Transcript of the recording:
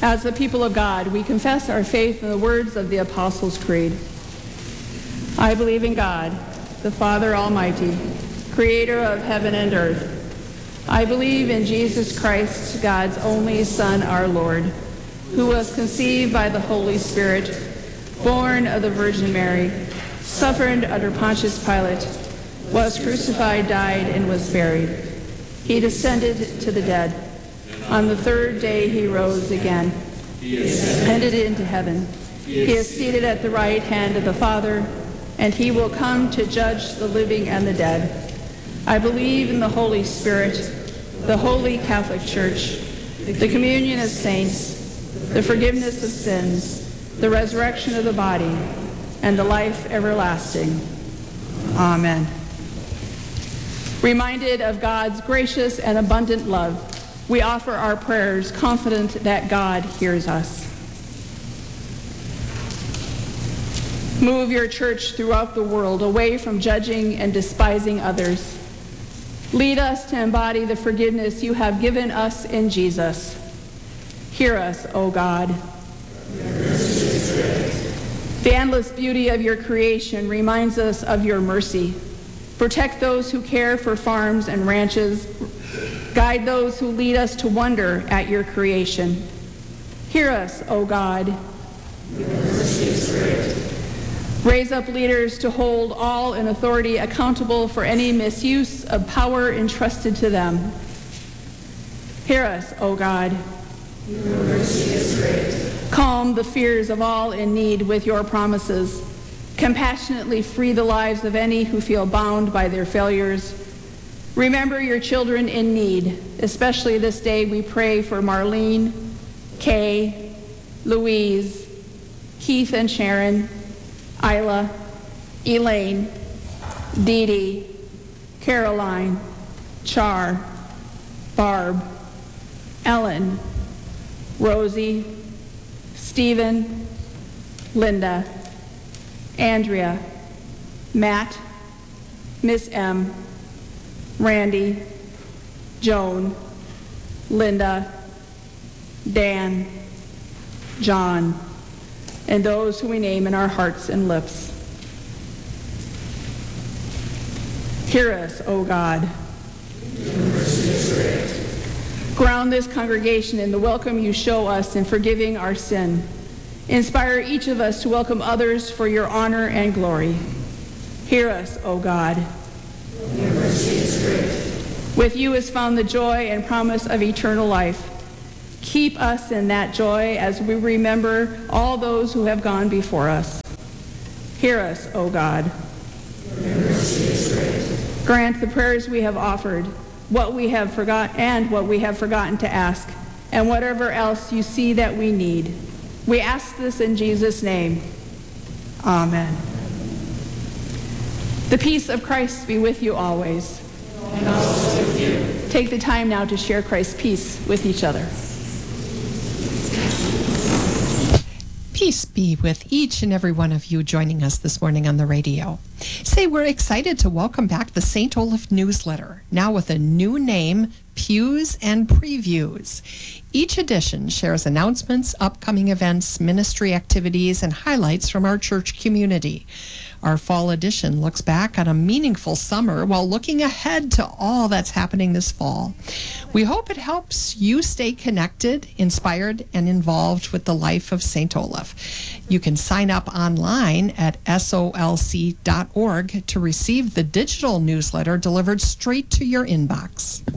As the people of God, we confess our faith in the words of the Apostles' Creed. I believe in God, the Father Almighty, creator of heaven and earth. I believe in Jesus Christ, God's only Son, our Lord, who was conceived by the Holy Spirit, born of the Virgin Mary, suffered under Pontius Pilate, was crucified, died, and was buried. He descended to the dead. On the third day he rose again, ascended into heaven. He is seated at the right hand of the Father, and he will come to judge the living and the dead. I believe in the Holy Spirit, the Holy Catholic Church, the communion of saints, the forgiveness of sins, the resurrection of the body, and the life everlasting. Amen. Reminded of God's gracious and abundant love, we offer our prayers confident that God hears us. Move your church throughout the world away from judging and despising others. Lead us to embody the forgiveness you have given us in Jesus. Hear us, O God. The endless beauty of your creation reminds us of your mercy. Protect those who care for farms and ranches. Guide those who lead us to wonder at your creation. Hear us, O God. Your mercy is great. Raise up leaders to hold all in authority accountable for any misuse of power entrusted to them. Hear us, O God. Your mercy is great. Calm the fears of all in need with your promises. Compassionately free the lives of any who feel bound by their failures. Remember your children in need. Especially this day we pray for Marlene, Kay, Louise, Keith and Sharon, Isla, Elaine, Dee Dee, Caroline, Char, Barb, Ellen, Rosie, Stephen, Linda, Andrea, Matt, Miss M, Randy, Joan, Linda, Dan, John, and those who we name in our hearts and lips. Hear us, O God. Your mercy is great. Ground this congregation in the welcome you show us in forgiving our sin. Inspire each of us to welcome others for your honor and glory. Hear us, O God. Your mercy is great. With you is found the joy and promise of eternal life. Keep us in that joy as we remember all those who have gone before us. Hear us, O God. Your mercy is great. Grant the prayers we have offered, what we have forgotten to ask, and whatever else you see that we need. We ask this in Jesus' name. Amen. The peace of Christ be with you always. And also with you. Take the time now to share Christ's peace with each other. Peace be with each and every one of you joining us this morning on the radio. Say, we're excited to welcome back the St. Olaf newsletter, now with a new name, Pews and Previews. Each edition shares announcements, upcoming events, ministry activities, and highlights from our church community. Our fall edition looks back on a meaningful summer while looking ahead to all that's happening this fall. We hope it helps you stay connected, inspired, and involved with the life of St. Olaf. You can sign up online at solc.org to receive the digital newsletter delivered straight to your inbox.